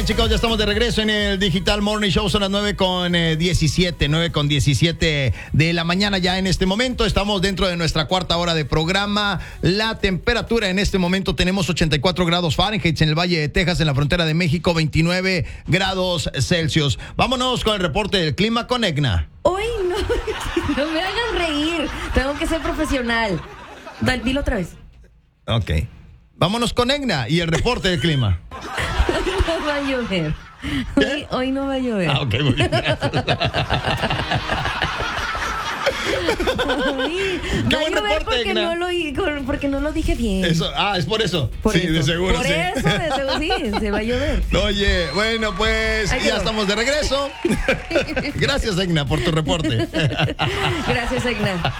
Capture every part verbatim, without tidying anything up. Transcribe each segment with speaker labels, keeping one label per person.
Speaker 1: bien, chicos, ya estamos de regreso en el Digital Morning Show. Son las nueve con diecisiete, nueve con diecisiete de la mañana ya en este momento. Estamos dentro de nuestra cuarta hora de programa. La temperatura en este momento tenemos ochenta y cuatro grados Fahrenheit en el Valle de Texas, en la frontera de México, veintinueve grados Celsius. Vámonos con el reporte del clima con Egna.
Speaker 2: Hoy no, no me hagan reír. Tengo que ser profesional. Dale, dilo otra vez.
Speaker 1: Ok. Vámonos con Egna y el reporte del clima.
Speaker 2: No va a llover. Hoy, hoy no va a llover.
Speaker 1: Ah, ok, muy bien.
Speaker 2: Ay,
Speaker 1: Qué
Speaker 2: va
Speaker 1: buen
Speaker 2: a llover
Speaker 1: reporte,
Speaker 2: porque
Speaker 1: Egna.
Speaker 2: no, lo, porque no lo dije bien.
Speaker 1: Eso, ah, es por eso.
Speaker 2: Por
Speaker 1: sí,
Speaker 2: eso.
Speaker 1: de seguro,
Speaker 2: Por
Speaker 1: sí.
Speaker 2: eso, de seguro, sí, se va a llover.
Speaker 1: Oye, bueno, pues
Speaker 2: Ay,
Speaker 1: ya
Speaker 2: no.
Speaker 1: estamos de regreso. Gracias, Egna, por tu reporte.
Speaker 2: Gracias, Egna.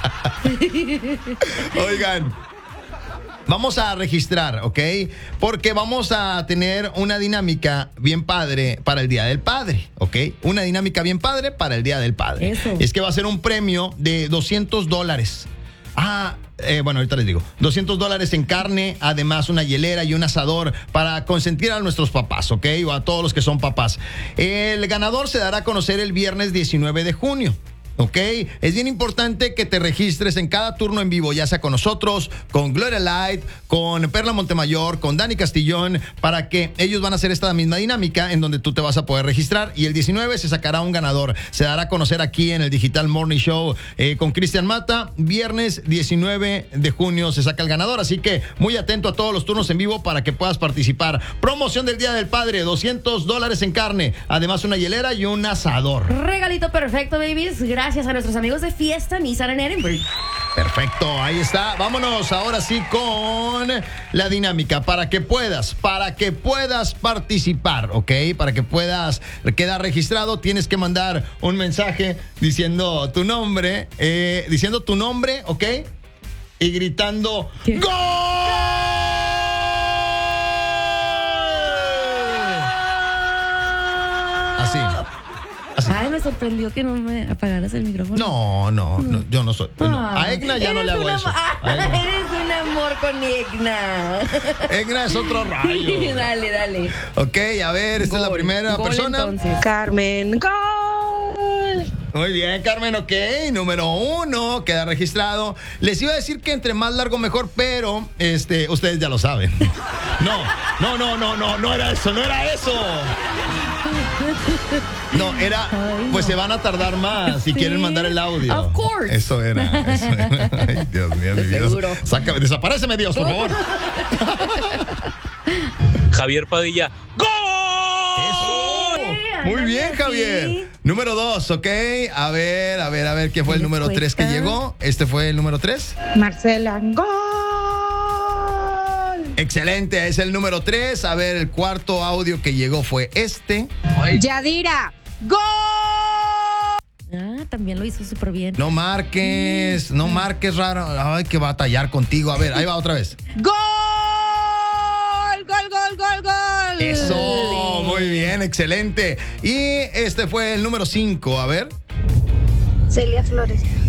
Speaker 1: Oigan, vamos a registrar, ¿ok? Porque vamos a tener una dinámica bien padre para el Día del Padre, ¿ok? Una dinámica bien padre para el Día del Padre.
Speaker 2: Eso.
Speaker 1: Es que va a ser un premio de doscientos dólares. Ah, eh, bueno, ahorita les digo. doscientos dólares en carne, además una hielera y un asador para consentir a nuestros papás, ¿ok? O a todos los que son papás. El ganador se dará a conocer el viernes diecinueve de junio. ¿Ok? Es bien importante que te registres en cada turno en vivo, ya sea con nosotros, con Gloria Light, con Perla Montemayor, con Dani Castillón, para que ellos van a hacer esta misma dinámica en donde tú te vas a poder registrar y el diecinueve se sacará un ganador. Se dará a conocer aquí en el Digital Morning Show eh, con Cristian Mata. Viernes diecinueve de junio se saca el ganador, así que muy atento a todos los turnos en vivo para que puedas participar. Promoción del Día del Padre, doscientos dólares en carne, además una hielera y un asador.
Speaker 2: Regalito perfecto, babies. Gracias a nuestros amigos de Fiesta Nissan en Edinburgh.
Speaker 1: Perfecto, ahí está. Vámonos ahora sí con la dinámica para que puedas, para que puedas participar, ¿ok? Para que puedas quedar registrado, tienes que mandar un mensaje diciendo tu nombre, eh, diciendo tu nombre, ¿ok? Y gritando
Speaker 2: ¿Qué?
Speaker 1: ¡Gol! Así. Así.
Speaker 2: Ay, me sorprendió que no me apagaras el micrófono.
Speaker 1: No, no, no, yo no soy. no.
Speaker 2: Ah,
Speaker 1: A Egna ya no
Speaker 2: eres
Speaker 1: le hago
Speaker 2: un
Speaker 1: eso.
Speaker 2: am- Ah,
Speaker 1: A Egna.
Speaker 2: eres un amor con Egna.
Speaker 1: Egna es otro rayo.
Speaker 2: Dale, dale.
Speaker 1: Ok, a ver, esta es la
Speaker 2: Gol,
Speaker 1: primera
Speaker 2: gol,
Speaker 1: persona.
Speaker 2: entonces.
Speaker 3: Carmen, gol.
Speaker 1: Muy bien, Carmen, ok. Número uno, queda registrado. Les iba a decir que entre más largo mejor, pero este, ustedes ya lo saben. No, no, no, no, no, no era eso, no era eso. No, era, pues se van a tardar más si
Speaker 2: Sí.
Speaker 1: quieren mandar el audio.
Speaker 2: Of course.
Speaker 1: Eso era, eso era. Ay, Dios mío, mi vida.
Speaker 2: Seguro.
Speaker 1: Sácame, desaparéceme, Dios, por favor.
Speaker 4: Javier Padilla. ¡Gol!
Speaker 1: Eso.
Speaker 2: Yeah,
Speaker 1: Muy
Speaker 2: ándale
Speaker 1: bien,
Speaker 2: así.
Speaker 1: Javier. Número dos, ok. A ver, a ver, a ver, ¿qué fue el
Speaker 2: ¿Qué
Speaker 1: número
Speaker 2: les
Speaker 1: tres que
Speaker 2: cuesta?
Speaker 1: llegó? Este fue el número tres.
Speaker 3: Marcela, gol.
Speaker 1: Excelente, es el número tres. A ver, el cuarto audio que llegó fue este.
Speaker 3: Yadira, gol.
Speaker 2: Ah, también lo hizo súper bien.
Speaker 1: No marques, no marques raro. Ay, que batallar contigo. A ver, ahí va otra vez.
Speaker 3: Gol. Gol, gol, gol, gol.
Speaker 1: Eso, muy bien, excelente. Y este fue el número cinco. A ver.
Speaker 5: Celia Flores.